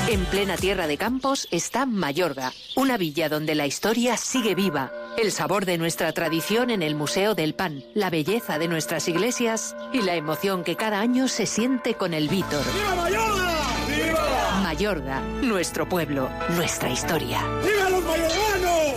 En plena tierra de campos está Mayorga, una villa donde la historia sigue viva, el sabor de nuestra tradición en el Museo del Pan, la belleza de nuestras iglesias y la emoción que cada año se siente con el Vítor. ¡Viva Mayorga! ¡Viva! Mayorga, nuestro pueblo, nuestra historia. ¡Viva los mayorganos!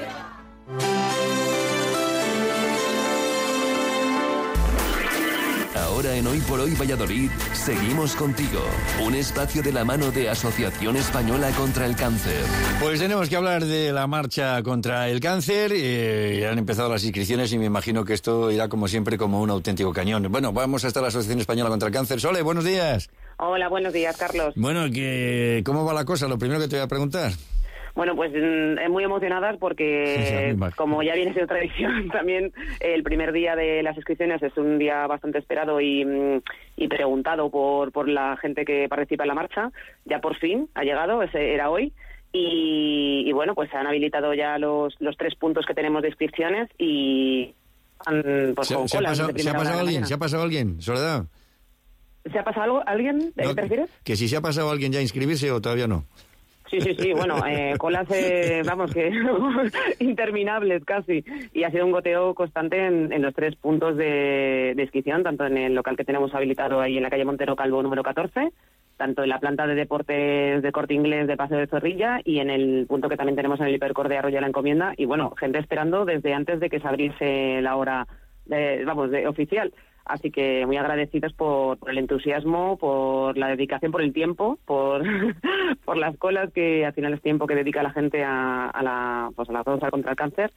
Ahora en Hoy por Hoy Valladolid, seguimos contigo. Un espacio de la mano de Asociación Española contra el Cáncer. Pues tenemos que hablar de la marcha contra el cáncer. Han empezado las inscripciones y me imagino que esto irá como siempre como un auténtico cañón. Bueno, vamos hasta la Asociación Española contra el Cáncer. Sole, buenos días. Hola, buenos días, Carlos. Bueno, ¿cómo va la cosa? Lo primero que te voy a preguntar. Bueno, pues muy emocionadas porque, como ya viene siendo tradición, también el primer día de las inscripciones es un día bastante esperado y preguntado por la gente que participa en la marcha. Ya por fin ha llegado, era hoy. Y bueno, pues se han habilitado ya los 3 puntos que tenemos de inscripciones y pues con colas. ¿Se ha pasado alguien, Soledad? ¿Se ha pasado alguien? ¿De qué te refieres? Que si se ha pasado alguien ya a inscribirse o todavía no. Sí, bueno, colas, vamos, que interminables casi, y ha sido un goteo constante en los 3 puntos de inscripción, tanto en el local que tenemos habilitado ahí en la calle Montero Calvo número 14, tanto en la planta de deportes de Corte Inglés de Paseo de Zorrilla y en el punto que también tenemos en el Hipercor de Arroyo de la Encomienda, y bueno, gente esperando desde antes de que se abriese la hora, oficial. Así que muy agradecidos por el entusiasmo, por la dedicación, por el tiempo, por las colas, que al final es tiempo que dedica la gente a la causa contra el cáncer.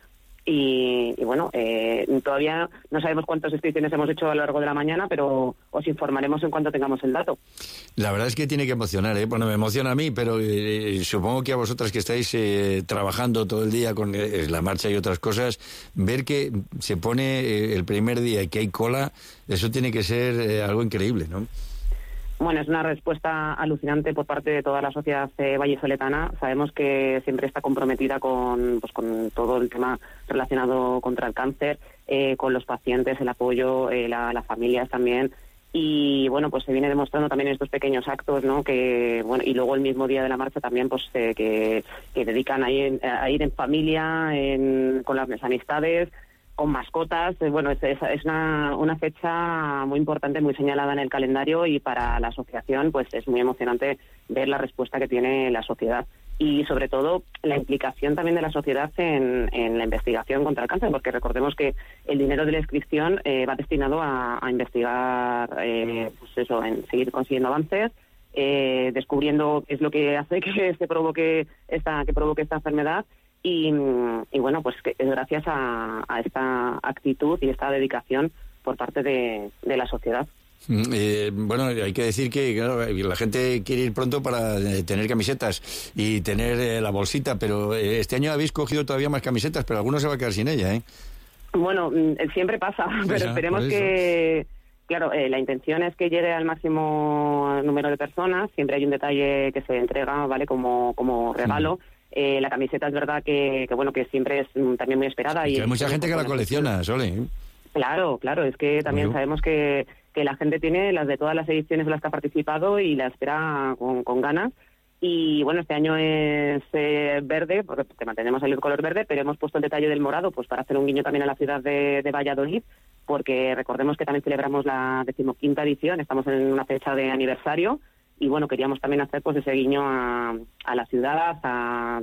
Y bueno, todavía no sabemos cuántas inscripciones hemos hecho a lo largo de la mañana, pero os informaremos en cuanto tengamos el dato. La verdad es que tiene que emocionar, ¿eh? Bueno, me emociona a mí, pero supongo que a vosotras que estáis trabajando todo el día con la marcha y otras cosas, ver que se pone el primer día y que hay cola, eso tiene que ser algo increíble, ¿no? Bueno, es una respuesta alucinante por parte de toda la sociedad vallisoletana. Sabemos que siempre está comprometida con todo el tema relacionado contra el cáncer, con los pacientes, el apoyo, las familias también. Y bueno, pues se viene demostrando también en estos pequeños actos, ¿no? Que bueno, y luego el mismo día de la marcha también, pues que dedican a ir en familia, con las amistades, con mascotas. Bueno, es una fecha muy importante, muy señalada en el calendario, y para la asociación pues es muy emocionante ver la respuesta que tiene la sociedad y sobre todo la implicación también de la sociedad en la investigación contra el cáncer, porque recordemos que el dinero de la inscripción va destinado a investigar, en seguir consiguiendo avances, descubriendo qué es lo que hace que provoque esta enfermedad. Y bueno, pues que es gracias a esta actitud y esta dedicación por parte de la sociedad. Bueno, hay que decir que claro, la gente quiere ir pronto para tener camisetas y tener la bolsita, pero este año habéis cogido todavía más camisetas, pero algunos se va a quedar sin ella, ¿eh? Bueno, siempre pasa, pero esperemos que... Claro, la intención es que llegue al máximo número de personas. Siempre hay un detalle que se entrega, ¿vale?, como regalo. La camiseta es verdad que siempre es también muy esperada. Y hay mucha gente que la colecciona, Sole. Claro, es que también sabemos que la gente tiene las de todas las ediciones en las que ha participado y la espera con ganas. Y bueno, este año es verde, porque mantenemos el color verde, pero hemos puesto el detalle del morado pues para hacer un guiño también a la ciudad de Valladolid, porque recordemos que también celebramos la 15ª edición, estamos en una fecha de aniversario. Y bueno, queríamos también hacer pues ese guiño a la ciudad, a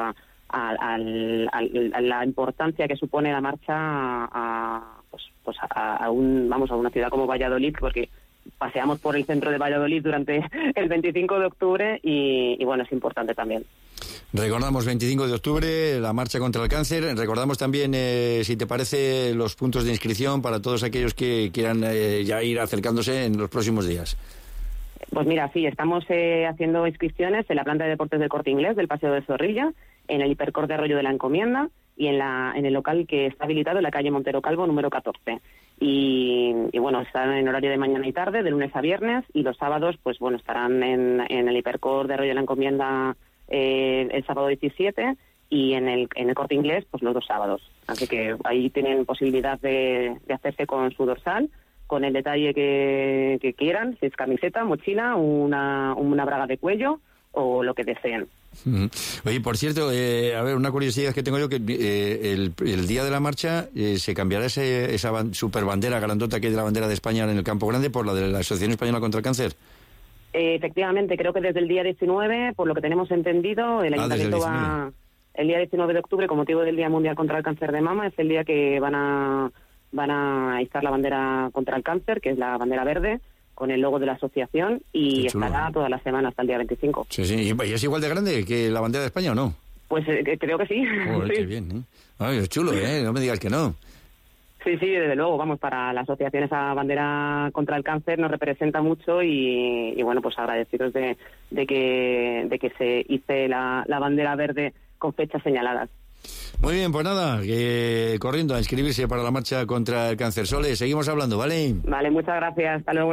la importancia que supone la marcha a una ciudad como Valladolid, porque paseamos por el centro de Valladolid durante el 25 de octubre y bueno, es importante también. Recordamos 25 de octubre, la marcha contra el cáncer. Recordamos también, si te parece, los puntos de inscripción para todos aquellos que quieran ya ir acercándose en los próximos días. Pues mira, sí, estamos haciendo inscripciones en la planta de deportes del Corte Inglés del Paseo de Zorrilla, en el Hipercor de Arroyo de la Encomienda y en el local que está habilitado en la calle Montero Calvo número 14. Y bueno, están en horario de mañana y tarde, de lunes a viernes, y los sábados pues bueno, estarán en el Hipercor de Arroyo de la Encomienda el sábado 17 y en el Corte Inglés pues los 2 sábados. Así que ahí tienen posibilidad de hacerse con su dorsal, con el detalle que quieran, si es camiseta, mochila, una braga de cuello o lo que deseen. Oye, por cierto, a ver, una curiosidad que tengo yo, que el día de la marcha se cambiará esa super bandera grandota que es de la bandera de España en el Campo Grande por la de la Asociación Española contra el Cáncer. Efectivamente, creo que desde el día 19, por lo que tenemos entendido, el Ayuntamiento va... El día 19 de octubre, con motivo del Día Mundial contra el Cáncer de Mama, es el día que van a izar la bandera contra el cáncer, que es la bandera verde, con el logo de la asociación, y estará toda la semana hasta el día 25. Sí, sí. ¿Y es igual de grande que la bandera de España o no? Pues creo que sí. Joder, sí. Qué bien, ¿eh? Ay, es chulo, ¿eh? No me digas que no. Sí, desde luego, vamos, para la asociación esa bandera contra el cáncer nos representa mucho y bueno, pues agradecidos de que se hice la bandera verde con fechas señaladas. Muy bien, pues nada, corriendo a inscribirse para la marcha contra el cáncer. Sole, seguimos hablando, ¿vale? Vale, muchas gracias, hasta luego.